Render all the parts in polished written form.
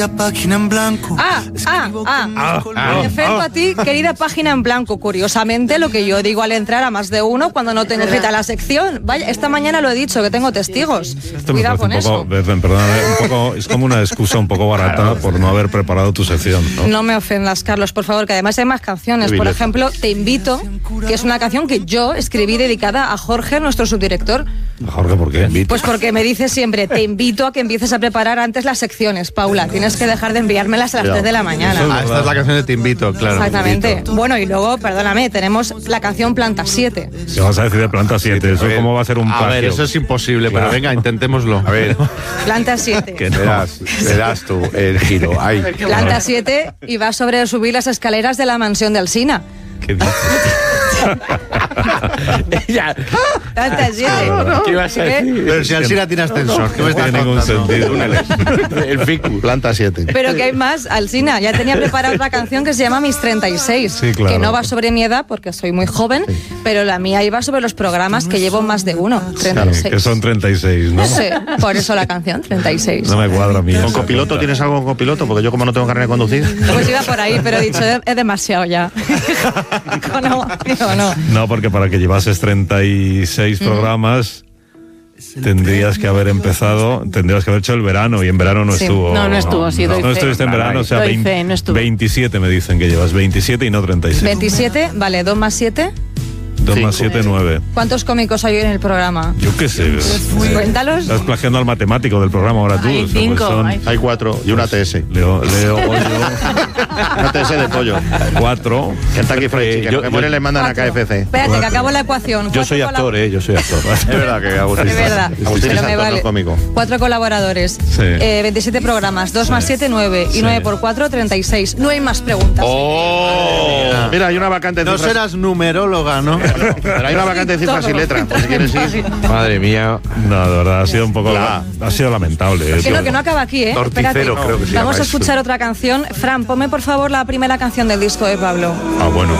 Página en blanco. En efecto, a ti, querida página en blanco. Curiosamente, lo que yo digo al entrar a más de uno cuando no tengo cita la sección. Vaya, esta mañana lo he dicho, que tengo testigos. Esto Cuidado con eso. Es como una excusa un poco barata por no haber preparado tu sección, ¿no? No me ofendas, Carlos, por favor, que además hay más canciones. Por ejemplo, Te invito, que es una canción que yo escribí dedicada a Jorge, nuestro subdirector. Jorge, ¿por qué? Pues porque me dice siempre, te invito a que empieces a preparar antes las secciones, Paula. Tienes que dejar de enviármelas a las 3 de la mañana. Esta es la canción de Te invito, claro. Exactamente. Bueno, y luego, perdóname, tenemos la canción Planta 7. ¿Qué vas a decir de Planta 7? ¿Eso cómo va a ser un plagio? A ver, eso es imposible, Claro. pero venga, intentémoslo. A ver, Planta 7. Que no. verás tú el giro. Ahí. Planta 7 y va sobre subir las escaleras de la mansión de Alsina. ¿Qué dices? Planta 7. ¿Qué ibas a decir? Pero si Alsina tiene ascensor, ¿qué me No estás tiene ningún contando? sentido. El ficus. Planta 7. Pero que hay más, Alsina. Ya tenía preparada otra canción que se llama Mis 36. Sí, claro. Que no va sobre mi edad porque soy muy joven, pero la mía iba sobre los programas que llevo más de uno. 36. Que son 36, ¿no? Sí, por eso la canción 36. No me cuadra a mí. ¿Con copiloto tienes algo con copiloto? Porque yo como no tengo carnet de conducir. Pues iba por ahí, pero he dicho, es demasiado ya. No. No, porque para que llevases 36 programas tendrías que haber hecho el verano, y en verano no Sí. estuvo. No estuvo, sí, doy No fe. estuviste en verano, o sea, Doy fe, no estuvo. 27 me dicen que llevas, 27 y no 36. 27, vale, 2 más 7. 2 más 7, 9. ¿Cuántos cómicos hay hoy en el programa? Yo qué sé. Cuéntalos. Estás plagiando al matemático del programa ahora tú. Hay O sea, 5. son- Hay 4 y una TS. Leo Pollo, Una TS de pollo. 4. Kentucky Fried Chicken. Lo que mueren le mandan a 4. KFC. Espérate, que acabo la ecuación. Yo soy actor, yo soy actor. Es verdad que Agustín. Es verdad, Agustín pero es me actor, vale. no cómico. 4 colaboradores, Sí. 27 programas, 2 más 7, 9, y 9 por 4, 36. No hay más preguntas. ¡Oh! Mira, hay una vacante de No cifras. serás numeróloga, ¿no? Pero hay una vacante de cifras y letras, por si quieres ir. Madre mía. No, de verdad, ha sido un poco. Ha sido lamentable. Que no acaba aquí, ¿eh? Torticero, Espérate. creo que se Vamos llama a escuchar otra canción. Fran, ponme por favor la primera canción del disco de Pablo. Ah, bueno.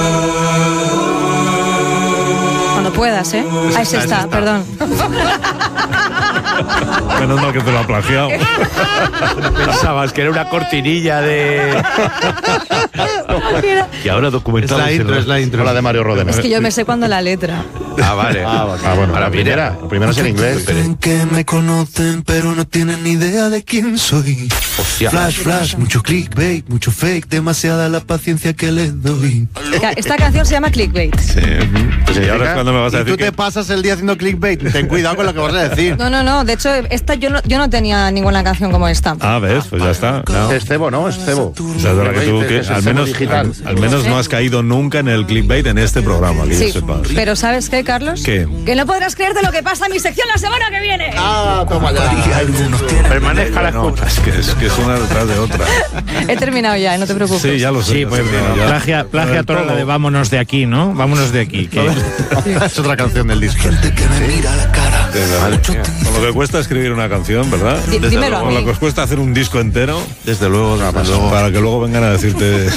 Cuando puedas, ¿eh? Ahí se está, perdón. Menos mal que te lo ha plagiado. Pensabas que era una cortinilla de... Y ahora documental. Es la intro. La de Mario Rodena. Es que yo me sé cuando la letra. Ah, vale. bueno. Ahora La primera es en inglés. Creen que me conocen, pero no tienen ni idea de quién soy. Hostia. Flash, mucho clickbait, mucho fake, demasiada la paciencia que les doy. Esta canción se llama Clickbait. Sí. Y ahora es cuando me vas a Y decir tú te que. pasas el día haciendo clickbait. Ten cuidado con lo que vas a decir. No. De hecho, esta yo no tenía ninguna canción como esta. Ah, ves, pues ya está. No. Es cebo, ¿no? Es cebo. O sea, es verdad que tú, que Es el al cebo menos, digital. al menos no has caído nunca en el clickbait en este programa, que Sí, yo sepa. pero ¿sabes qué, Carlos? ¿Qué? Que no podrás creerte lo que pasa en mi sección la semana que viene. Ah, toma ya. Y algunos tienen Permanezca la escucha. Es que es una detrás de otra. He terminado ya, no te preocupes. Sí, ya lo sé. Sí, pues plagia toda la de vámonos de aquí, ¿no? Vámonos de aquí. Que Es otra canción del disco. gente que me mira a la cara. Con lo que cuesta escribir una canción, ¿verdad? Dímelo a Con lo mí. que os cuesta hacer un disco entero, Desde luego. para que luego vengan a decirte.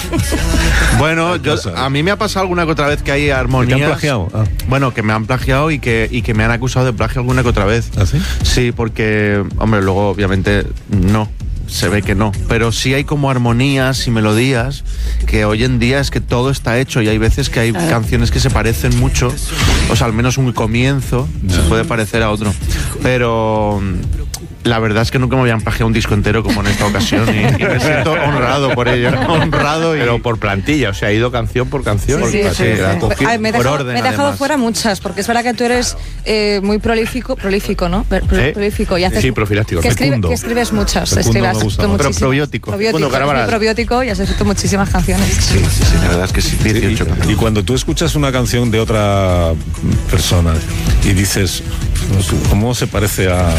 Bueno, cosa. a mí me ha pasado alguna que otra vez que hay armonías. ¿Que te han plagiado? Ah. Bueno, que me han plagiado y que me han acusado de plagio alguna que otra vez. ¿Ah, sí? Sí, porque, hombre, luego obviamente no. Se ve que no, pero sí hay como armonías y melodías que hoy en día es que todo está hecho y hay veces que hay canciones que se parecen mucho, o sea, al menos un comienzo se puede parecer a otro, pero la verdad es que nunca me habían plagiado un disco entero como en esta ocasión y me siento honrado por ello, honrado. Pero por plantilla, o sea, ha ido canción por canción. Sí. Ay, me he por dejado, orden, me he dejado además. fuera muchas, porque es verdad que tú eres muy prolífico, ¿no? Prolífico. Y haces, Sí, profiláctico. que Fecundo. escribes muchas. Fecundo me Escribes gusta tú más. Pero muchísimas. probiótico. Probiótico, Bueno, eres muy Carabalas. probiótico y has escrito muchísimas canciones. Sí, la verdad es que sí, 18 canciones. Y cuando tú escuchas una canción de otra persona y dices, ¿cómo se parece a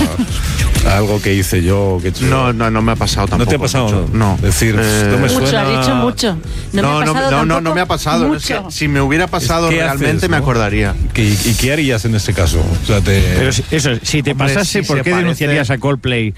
algo que hice yo? Que he hecho yo? No me ha pasado tampoco. ¿No te ha pasado? mucho. No. Decir, esto me mucho, suena. has dicho mucho. No me ha pasado no me ha pasado. Mucho. Es que si me hubiera pasado ¿Qué realmente haces, me no? acordaría. ¿Y qué harías en ese caso? O sea, Pero si te Hombre, pasase, si ¿por se qué parece- denunciarías a Coldplay?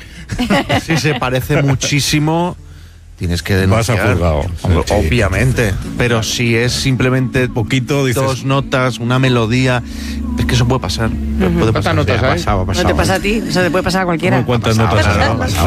Si se parece muchísimo, tienes que Vas denunciar. a juzgado. Hombre, Sí. Obviamente. Pero si es simplemente poquito dices. dos notas, una melodía, es que eso puede pasar. Puede pasar. notas hay? Ha pasado. No te pasa a ti, eso te puede pasar a cualquiera. ¿Cuántas notas? Ha pasado.